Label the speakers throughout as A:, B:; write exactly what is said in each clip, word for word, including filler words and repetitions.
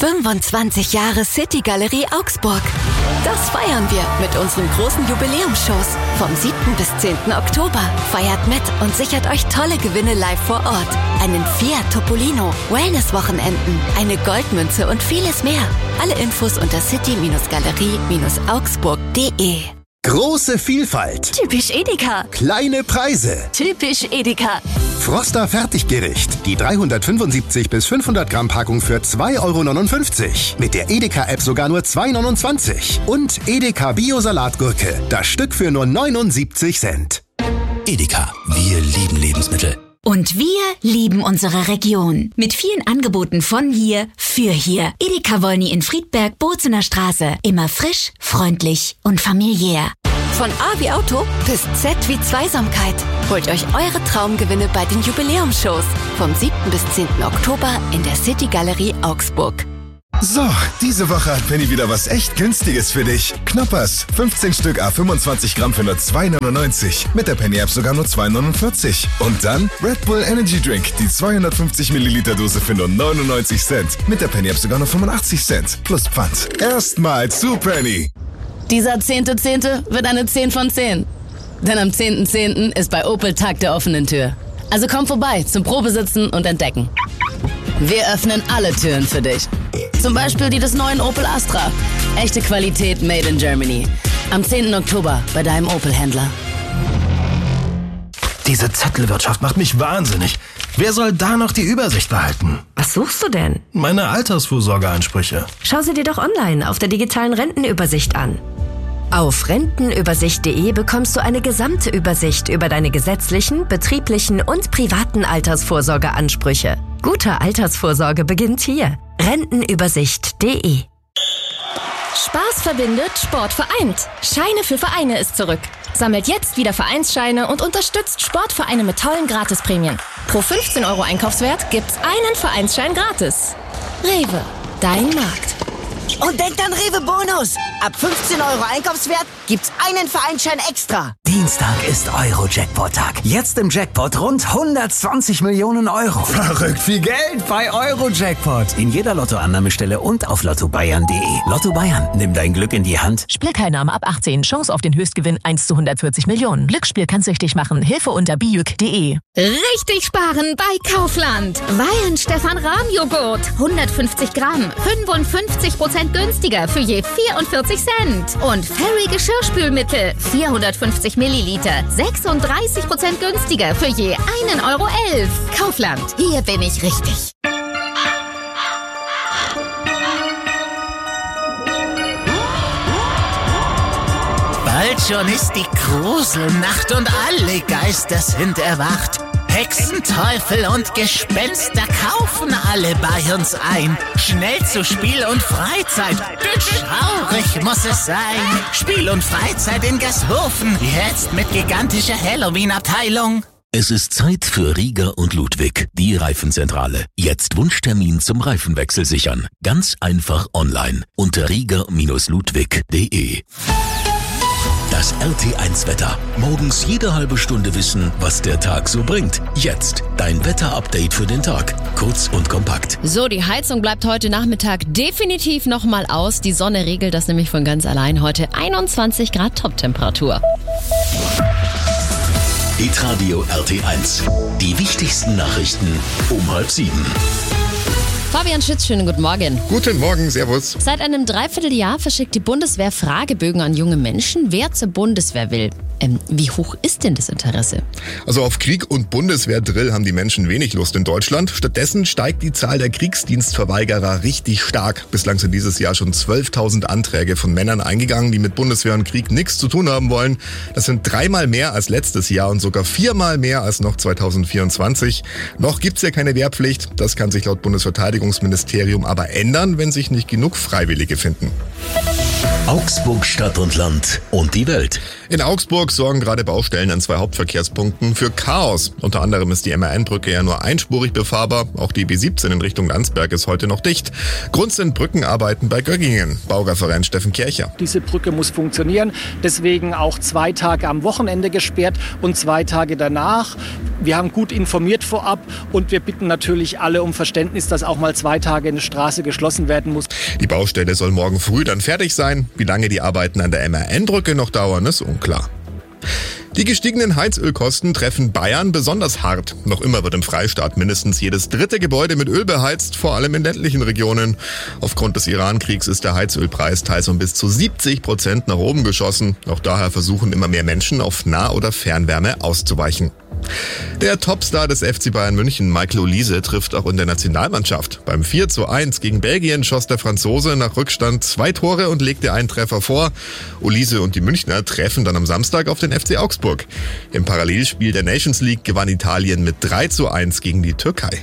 A: fünfundzwanzig Jahre City Galerie Augsburg. Das feiern wir mit unseren großen Jubiläumsshows. Vom siebten bis zehnten Oktober. Feiert mit und sichert euch tolle Gewinne live vor Ort. Einen Fiat Topolino, Wellness-Wochenenden, eine Goldmünze und vieles mehr. Alle Infos unter city Galerie Augsburg punkt de.
B: Große Vielfalt.
A: Typisch Edeka.
B: Kleine Preise.
A: Typisch Edeka.
B: Froster Fertiggericht. Die dreihundertfünfundsiebzig bis fünfhundert Gramm Packung für zwei Euro neunundfünfzig. Mit der Edeka-App sogar nur zwei Euro neunundzwanzig. Und Edeka Bio-Salatgurke. Das Stück für nur neunundsiebzig Cent.
C: Edeka. Wir lieben Lebensmittel.
D: Und wir lieben unsere Region. Mit vielen Angeboten von hier, für hier. Edeka Wolny in Friedberg, Bozener Straße. Immer frisch, freundlich und familiär.
A: Von A wie Auto bis Z wie Zweisamkeit. Holt euch eure Traumgewinne bei den Jubiläumsshows. Vom siebten bis zehnten Oktober in der City Galerie Augsburg.
E: So, diese Woche hat Penny wieder was echt Günstiges für dich. Knoppers, fünfzehn Stück à fünfundzwanzig Gramm für nur zwei Euro neunundneunzig. Mit der Penny-App sogar nur zwei Euro neunundvierzig. Und dann Red Bull Energy Drink, die zweihundertfünfzig Milliliter Dose für nur neunundneunzig Cent. Mit der Penny-App sogar nur fünfundachtzig Cent. Plus Pfand. Erstmal zu Penny.
F: Dieser zehnte Zehnte wird eine zehn von zehn. Denn am zehnten Zehnten ist bei Opel Tag der offenen Tür. Also komm vorbei zum Probesitzen und Entdecken. Wir öffnen alle Türen für dich. Zum Beispiel die des neuen Opel Astra. Echte Qualität made in Germany. Am zehnten Oktober bei deinem Opel-Händler.
C: Diese Zettelwirtschaft macht mich wahnsinnig. Wer soll da noch die Übersicht behalten?
G: Was suchst du denn?
C: Meine Altersvorsorgeansprüche.
G: Schau sie dir doch online auf der digitalen Rentenübersicht an. Auf rentenübersicht punkt de bekommst du eine gesamte Übersicht über deine gesetzlichen, betrieblichen und privaten Altersvorsorgeansprüche. Gute Altersvorsorge beginnt hier. rentenübersicht punkt de.
H: Spaß verbindet, Sport vereint. Scheine für Vereine ist zurück. Sammelt jetzt wieder Vereinsscheine und unterstützt Sportvereine mit tollen Gratisprämien. Pro fünfzehn Euro Einkaufswert gibt's einen Vereinsschein gratis. Rewe, dein Markt.
I: Und denkt an Rewe Bonus. Ab fünfzehn Euro Einkaufswert gibt's einen Vereinsschein extra.
J: Dienstag ist Euro-Jackpot-Tag. Jetzt im Jackpot rund hundertzwanzig Millionen Euro.
K: Verrückt viel Geld bei Euro-Jackpot.
J: In jeder Lottoannahmestelle und auf lotto bayern punkt de. Lotto Bayern, nimm dein Glück in die Hand.
L: Spielteilnahme ab achtzehn. Chance auf den Höchstgewinn eins zu hundertvierzig Millionen. Glücksspiel kann süchtig machen. Hilfe unter bijuk punkt de.
H: Richtig sparen bei Kaufland. Wein Stefan Rahm Joghurt. hundertfünfzig Gramm. fünfundfünfzig Prozent günstiger für je vierundvierzig Cent. Und Fairy Geschirrspülmittel. vierhundertfünfzig Milliliter. sechsunddreißig Prozent günstiger für je einen Euro elf. Kaufland. Hier bin ich richtig.
M: Bald schon ist die Gruselnacht und alle Geister sind erwacht. Hexen, Teufel und Gespenster kaufen alle bei uns ein. Schnell zu Spiel und Freizeit, denn schaurig muss es sein. Spiel und Freizeit in Gashofen, jetzt mit gigantischer Halloween-Abteilung.
N: Es ist Zeit für Rieger und Ludwig, die Reifenzentrale. Jetzt Wunschtermin zum Reifenwechsel sichern. Ganz einfach online unter rieger Ludwig punkt de. Das R T eins Wetter. Morgens jede halbe Stunde wissen, was der Tag so bringt. Jetzt dein Wetterupdate für den Tag. Kurz und kompakt.
O: So, die Heizung bleibt heute Nachmittag definitiv nochmal aus. Die Sonne regelt das nämlich von ganz allein. Heute einundzwanzig Grad Toptemperatur.
N: Hitradio R T eins. Die wichtigsten Nachrichten um halb sieben.
O: Fabian Schütz, schönen guten Morgen.
P: Guten Morgen, servus.
O: Seit einem Dreivierteljahr verschickt die Bundeswehr Fragebögen an junge Menschen, wer zur Bundeswehr will. Ähm, wie hoch ist denn das Interesse?
P: Also auf Krieg und Bundeswehrdrill haben die Menschen wenig Lust in Deutschland. Stattdessen steigt die Zahl der Kriegsdienstverweigerer richtig stark. Bislang sind dieses Jahr schon zwölftausend Anträge von Männern eingegangen, die mit Bundeswehr und Krieg nichts zu tun haben wollen. Das sind dreimal mehr als letztes Jahr und sogar viermal mehr als noch zweitausendvierundzwanzig. Noch gibt's ja keine Wehrpflicht. Das kann sich laut Bundesverteidigungsministerium aber ändern, wenn sich nicht genug Freiwillige finden.
N: Augsburg Stadt und Land und die Welt.
P: In Augsburg Zug sorgen gerade Baustellen an zwei Hauptverkehrspunkten für Chaos. Unter anderem ist die M A N-Brücke ja nur einspurig befahrbar. Auch die B siebzehn in Richtung Landsberg ist heute noch dicht. Grund sind Brückenarbeiten bei Göggingen. Baureferent Steffen Kircher.
Q: Diese Brücke muss funktionieren. Deswegen auch zwei Tage am Wochenende gesperrt und zwei Tage danach. Wir haben gut informiert vorab und wir bitten natürlich alle um Verständnis, dass auch mal zwei Tage eine Straße geschlossen werden muss.
P: Die Baustelle soll morgen früh dann fertig sein. Wie lange die Arbeiten an der M A N-Brücke noch dauern, ist unklar. Die gestiegenen Heizölkosten treffen Bayern besonders hart. Noch immer wird im Freistaat mindestens jedes dritte Gebäude mit Öl beheizt, vor allem in ländlichen Regionen. Aufgrund des Iran-Kriegs ist der Heizölpreis teils um bis zu siebzig Prozent nach oben geschossen. Auch daher versuchen immer mehr Menschen auf Nah- oder Fernwärme auszuweichen. Der Topstar des F C Bayern München, Michael Olise, trifft auch in der Nationalmannschaft. Beim vier zu eins gegen Belgien schoss der Franzose nach Rückstand zwei Tore und legte einen Treffer vor. Olise und die Münchner treffen dann am Samstag auf den F C Augsburg. Im Parallelspiel der Nations League gewann Italien mit drei zu eins gegen die Türkei.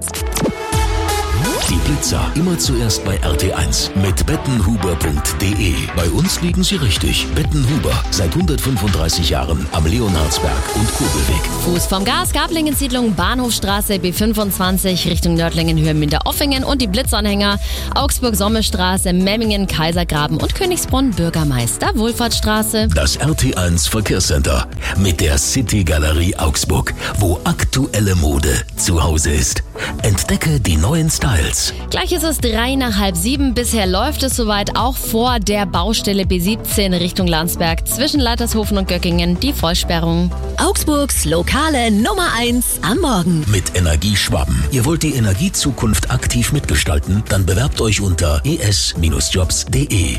N: Die Blitzer immer zuerst bei R T eins mit bettenhuber punkt de. Bei uns liegen sie richtig. Bettenhuber, seit hundertfünfunddreißig Jahren am Leonhardsberg und Kurbelweg.
O: Fuß vom Gas, Gablingen-Siedlung, Bahnhofstraße, B fünfundzwanzig, Richtung Nördlingen, Höhe Minderoffingen und die Blitzanhänger, Augsburg-Sommerstraße, Memmingen, Kaisergraben und Königsbrunn, Bürgermeister, Wohlfahrtsstraße.
N: Das R T eins Verkehrscenter mit der City Galerie Augsburg, wo aktuelle Mode zu Hause ist. Entdecke die neuen Styles.
O: Gleich ist es drei nach halb sieben. Bisher läuft es soweit auch vor der Baustelle B siebzehn Richtung Landsberg zwischen Leitershofen und Göggingen die Vollsperrung.
A: Augsburgs lokale Nummer eins am Morgen.
N: Mit Energieschwaben. Ihr wollt die Energiezukunft aktiv mitgestalten? Dann bewerbt euch unter e s jobs punkt de.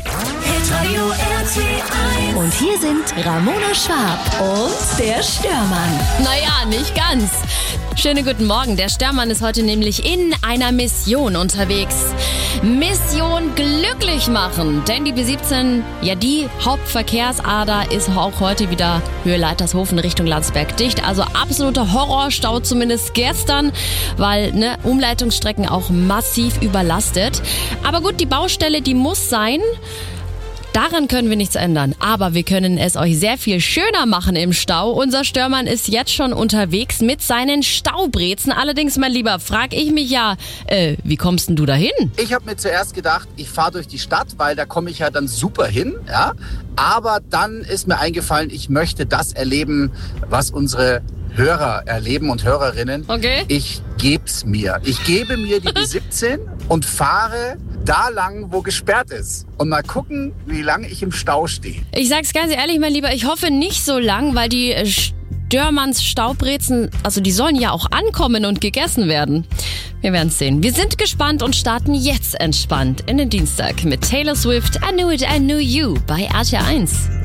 A: Und hier sind Ramona Schwab und der Störmann.
O: Naja, nicht ganz. Schönen guten Morgen. Der Störmann ist heute nämlich in einer Mission unterwegs. Mission glücklich machen. Denn die B siebzehn, ja die Hauptverkehrsader, ist auch heute wieder Höhe Leitershofen Richtung Landsberg dicht. Also absoluter Horrorstau, zumindest gestern, weil ne, Umleitungsstrecken auch massiv überlastet. Aber gut, die Baustelle, die muss sein. Daran können wir nichts ändern, aber wir können es euch sehr viel schöner machen im Stau. Unser Störmann ist jetzt schon unterwegs mit seinen Staubrezen. Allerdings, mein Lieber, frag ich mich ja, äh, wie kommst denn du dahin?
R: Ich habe mir zuerst gedacht, ich fahre durch die Stadt, weil da komme ich ja dann super hin. Ja? Aber dann ist mir eingefallen, ich möchte das erleben, was unsere Hörer erleben und Hörerinnen.
O: Okay.
R: Ich geb's mir. Ich gebe mir die B siebzehn und fahre da lang, wo gesperrt ist. Und mal gucken, wie lange ich im Stau stehe.
O: Ich sag's ganz ehrlich, mein Lieber, ich hoffe nicht so lang, weil die Störmanns Staubrezen, also die sollen ja auch ankommen und gegessen werden. Wir werden's sehen. Wir sind gespannt und starten jetzt entspannt in den Dienstag mit Taylor Swift, I Knew It, I Knew You bei R T eins.